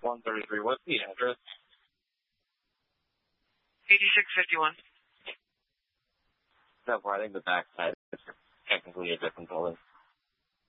133. What's the address? 8651. No, I think the back side is technically a different building.